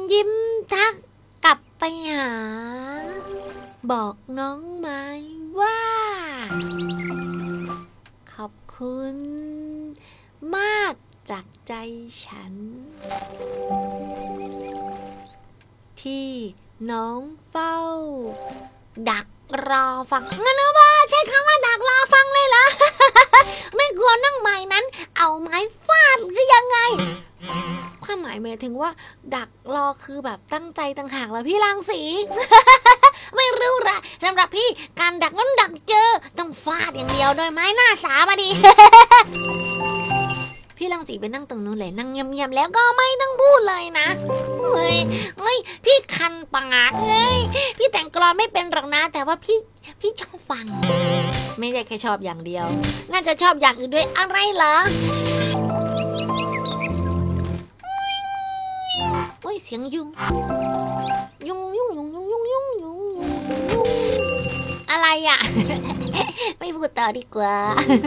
ยิ้มทักกลับไปหาบอกน้องไม้ว่าขอบคุณมากจากใจฉันที่น้องเฝ้าดักรอฟังงั้นนะว่าใช้คำว่าดักรอฟังเลยเหรอ ไม่กลัวน้องใหม่นั้นเอาไม้ฟาดหรือยังไงความหมายหมายถึงว่าดักรอคือแบบตั้งใจต่างหากแล้วพี่รังสี ไม่รู้ละสำหรับพี่การดักนั้นดักเจอต้องฟาดอย่างเดียวโดยไม้หน้าสามมาดิ พี่รังสีไปนั่งตรงนู้นเลยนั่งเงียบๆแล้วก็ไม่ต้องพูดเลยนะเฮ้ยพี่คันปากพี่แต่งกลอนไม่เป็นหรอกนะแต่ว่าพี่ชอบฟังไม่ได้แค่ชอบอย่างเดียวน่าจะชอบอย่างอื่นด้วยอะไรเหรอโอ้ยเสียงยุงอะไรอ่ะ ไม่พูดต่อดีกว่า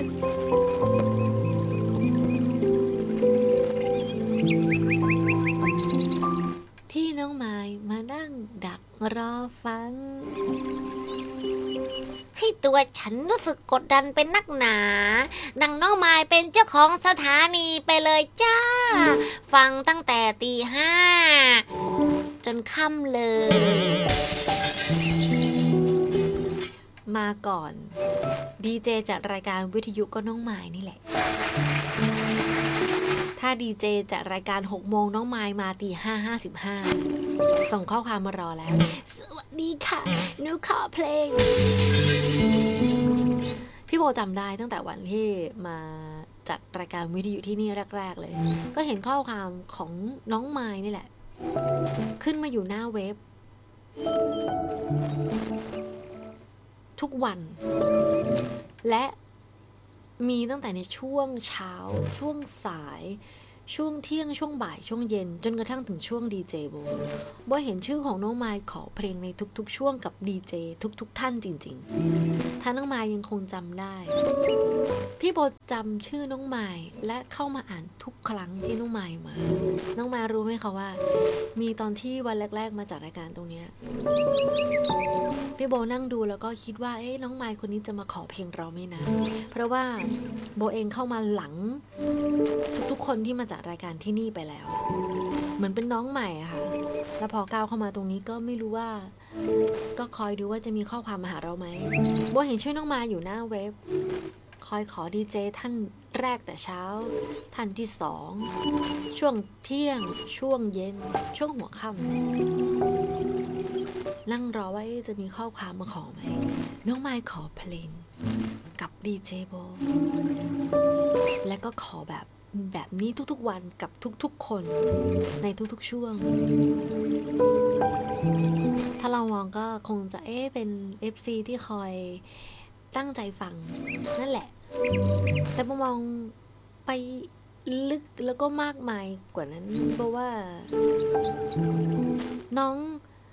ที่น้องไม้มานั่งดักรอฟังให้ตัวฉันรู้สึกกดดันเป็นนักหนาดังน้องไม้เป็นเจ้าของสถานีไปเลยจ้าฟังตั้งแต่ตี 5จนค่ำเลยมาก่อนดีเจจัดรายการวิทยุก็น้องไม้นี่แหละถ้าดีเจจัดรายการ 6 โมงน้องไม้มาตี 5:55 ส่งข้อความมารอแล้วสวัสดีค่ะหนูขอเพลงพี่โบจำได้ตั้งแต่วันที่มาจัดรายการวิทยุที่นี่แรกๆเลยก็เห็นข้อความของน้องไม้นี่แหละขึ้นมาอยู่หน้าเว็บทุกวันและมีตั้งแต่ในช่วงเช้าช่วงสายช่วงเที่ยงช่วงบ่ายช่วงเย็นจนกระทั่งถึงช่วงดีเจโบเห็นชื่อของน้องไมค์ขอเพลงในทุกๆช่วงกับดีเจทุกท่านจริงๆถ้าน้องไมค์ยังคงจำได้พี่โบจำชื่อน้องไมค์และเข้ามาอ่านทุกครั้งที่น้องไมค์มาน้องไมค์รู้ไหมคะว่ามีตอนที่วันแรกๆมาจัดรายการตรงนี้พี่โบนั่งดูแล้วก็คิดว่าน้องไมค์คนนี้จะมาขอเพลงเราไม่นะเพราะว่าโบเองเข้ามาหลังทุกคนที่มาจัดรายการที่นี่ไปแล้วเหมือนเป็นน้องใหม่อะค่ะแล้วพอก้าวเข้ามาตรงนี้ก็ไม่รู้ว่าก็คอยดูว่าจะมีข้อความมาหาเราไหมโบเห็นชื่อน้องมาอยู่หน้าเว็บคอยขอดีเจท่านแรกแต่เช้าท่านที่2ช่วงเที่ยงช่วงเย็นช่วงหัวค่ำนั่งรอว่าจะมีข้อความมาขอไหมน้องไมค์ขอเพลงกับดีเจโบและก็ขอแบบนี้ทุกๆวันกับทุกๆคนในทุกๆช่วงถ้าเรามองก็คงจะเป็น FC ที่คอยตั้งใจฟังนั่นแหละแต่พอมองไปลึกแล้วก็มากมายกว่านั้นเพราะว่าน้อง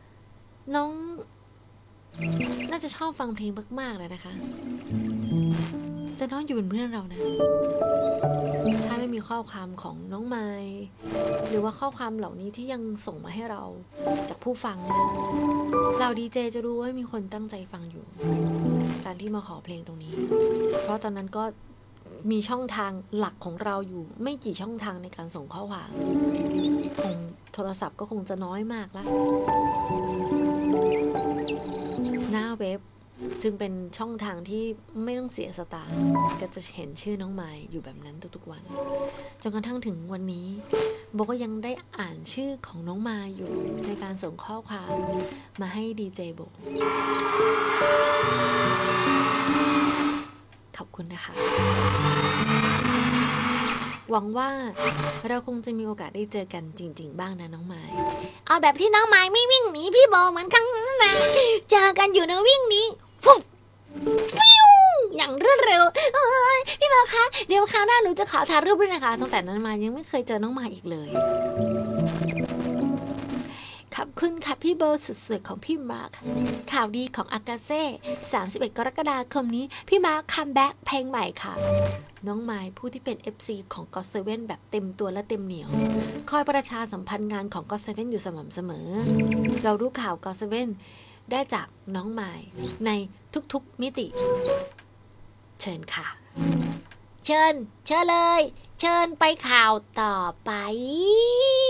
น่าจะชอบฟังเพลงมากๆเลยนะคะแต่น้องอยู่เป็นเพื่อนเรานะถ้าไม่มีข้อความของน้องไมค์หรือว่าข้อความเหล่านี้ที่ยังส่งมาให้เราจากผู้ฟังเราดีเจจะรู้ว่ามีคนตั้งใจฟังอยู่การที่มาขอเพลงตรงนี้เพราะตอนนั้นก็มีช่องทางหลักของเราอยู่ไม่กี่ช่องทางในการส่งข้อความของโทรศัพท์ก็คงจะน้อยมากแล้วหน้าเว็บจึงเป็นช่องทางที่ไม่ต้องเสียสตางค์ก็จะเห็นชื่อน้องไมค์อยู่แบบนั้นทุกๆวันจนกระทั่งถึงวันนี้โบก็ยังได้อ่านชื่อของน้องไมค์อยู่ในการส่งข้อความมาให้ดีเจโบขอบคุณนะคะหวังว่าเราคงจะมีโอกาสได้เจอกันจริงๆบ้างนะน้องไมค์เอาแบบที่น้องไมค์ไม่วิ่งหนีพี่โบเหมือนครั้งนั้นนะเจอกันอยู่นะวิ่งหนีฟุ๊บฟิวอย่างรวดเร็วพี่โบคะเดี๋ยวคราวหน้าหนูจะขอถ่ายรูปด้วยนะคะตั้งแต่นั้นมายังไม่เคยเจอน้องไมค์อีกเลยขอบคุณค่ะพี่เบอร์สุดสวยของพี่มาร์คข่าวดีของอากาเซ่31 กรกฎาคมนี้พี่มาร์คคัมแบ็กเพลงใหม่ค่ะน้องไม้ผู้ที่เป็น FC ของ GOT7 แบบเต็มตัวและเต็มเหนียวคอยประชาสัมพันธ์งานของ GOT7 อยู่สม่ำเสมอเรารู้ข่าว GOT7 ได้จากน้องไม้ในทุกๆมิติเชิญค่ะเชิญเลยเชิญไปข่าวต่อไป